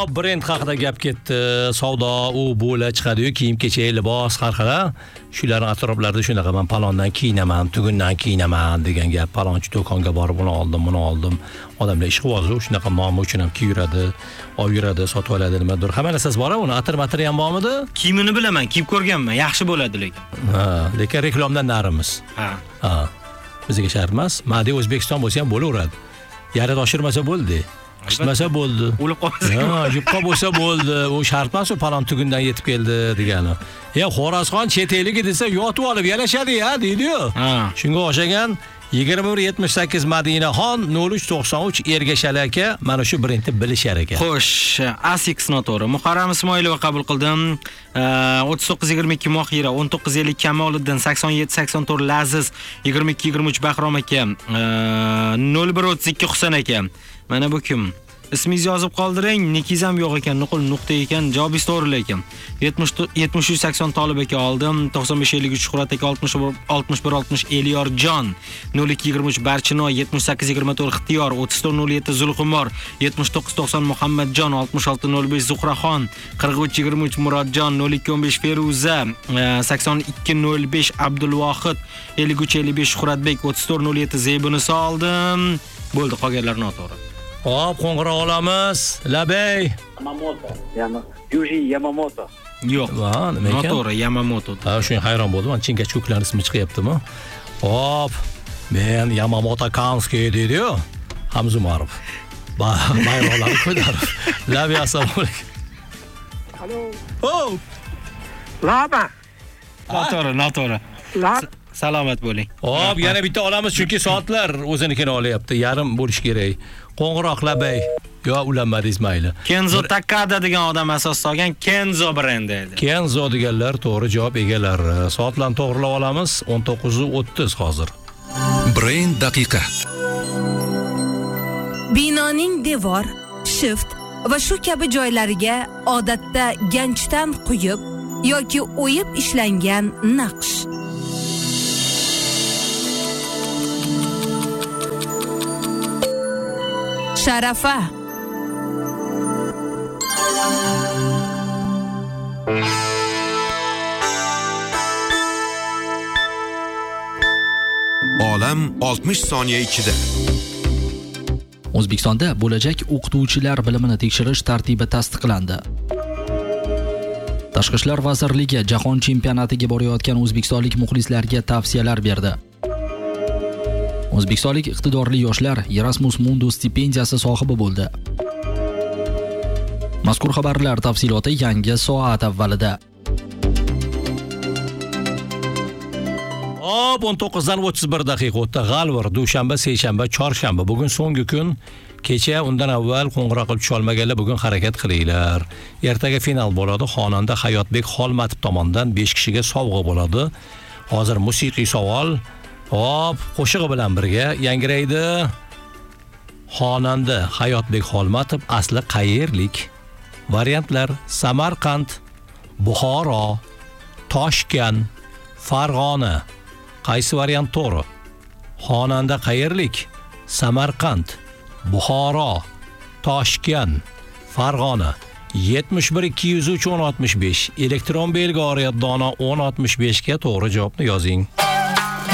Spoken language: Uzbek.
Hop, brend haqida gap ketdi. Savdo u bo'la chiqadi-yu, kiyim-kechak, libos har xil. Shularning atroflarida shunaqa men palondan kiyinaman, tugundan kiyinaman degan gap. Palonchi do'konga borib buni oldim. Odamlar ishqiboz, shunaqa nomi uchun ham kiyiradi, olib yuradi, sotib oladi nimadir. Hamma narsasi bor-a, uni atir-matir ham bormidi? Kiyimini bilaman, kiyib ko'rganman, yaxshi bo'ladi lekin. Lekin reklamdan narimiz. Ha. Bizga shart emas. Madi O'zbekiston bo'lsa ham bo'laveradi. Yarada oshirmasa bo'ldi. Qishmasa bo'ldi. O'lib qolsa. Yupqa bo'lsa bo'ldi. U shart emas, u palon tugundan yetib keldi degani. Xo'rozxon chet elga desa yotib olib yarashadi-ya, deydi-yu. Shunga o'xshagan 2178 Madinaxon 0393 Ergashali aka mana shu brendni bilishar ekan. Xo'sh, ASICS noto'g'ri. Muharram Ismoilova qabul qildim. 3922 Mohira, 1950 Kamoliddin, 8784 Laziz, 2223 Bahrom aka, 0132 Husan aka. Mana bu kim? Ismingizni yozib qoldiring. Nikingiz ham yo'q ekan, nuqul nuqta ekan, javobingiz to'g'ri ekan. 7380 Tolib aka oldim. 9553 Shuhrat aka, 6160 Eliyorjon, 0223 Barchinoy, 7824 Ixtiyor, 3407 Zulqumor, 7990 Muhammadjon, 6605 Zuhraxon, 4323 Murodjon, 0215 Feruza, 8205 Abdulvohid, 5355 Shuhratbek, 3407 Zeybunisi oldim. Bo'ldi, qolganlar noto'g'ri. Hop, qo'ng'iroq olamiz. Labey. Yamamoto. Yuji Yamamoto. Yo'q. Nima ekan? Noto'g'ri, Yamamoto. Shunga hayron bo'ldim. Men chinga cho'klar ismi chiqyaptimi? Hop. Men Yamamoto Kanskiy deydi-yu. Hamzumarov. Bayroqlarni ko'tarib. Labey, assalomu alaykum. Alo. Oh. Laba. Noto'g'ri. Salomat bo'ling. Hop, yana bitta olamiz chunki soatlar o'zinikini olyapti. Yarim bo'lish kerak. Qo'ng'iroq Labey. Yo, ulanmadingiz mayli. Kenzo Takada degan odam asos solgan Kenzo brendi edi. Kenzo deganlar to'g'ri javob egalari. Soatlarni to'g'rilab olamiz. 19:30 hozir. Brend daqiqa. Binoning devor, shift va shu kabi joylariga odatda ganchdan quyib yoki o'yib ishlangan naqsh. Sharafa. Olam 60 soniya ichida. O'zbekistonda bo'lajak o'qituvchilar bilimini tekshirish tartibi tasdiqlandi. Tashqi ishlar vazirligi Jahon chempionatiga borayotgan o'zbekistonlik muxlislarga tavsiyalar berdi. O'zbekistonlik iqtidorli yoshlar Erasmus Mundus stipendiyasi sohibi bo'ldi. Mazkur xabarlar tafsiloti yangi soat avvalida. Hop, 19:31 daqiqa o'tdi. G'alvir, dushanba, seshanba, chorshanba. Bugun so'nggi kun. Kecha undan avval qo'ng'iroq qilib tusholmaganlar bugun harakat qilinglar. Ertaga final bo'ladi. Xonanda Hayotbek Xolmatov tomonidan 5 kishiga sovg'a bo'ladi. Hozir musiqiy savol. Hop, qo'shig'i bilan birga yangraydi. Xonanda Hayotbek Xolmatov asli qayerlik? Variantlar: Samarqand, Buxoro, Toshkent, Farg'ona. Qaysi variant to'g'ri? Xonanda qayerlik? Samarqand, Buxoro, Toshkent, Farg'ona. 71 203 1065 elektron belgi oriyat dona 1065 ga to'g'ri javobni yozing.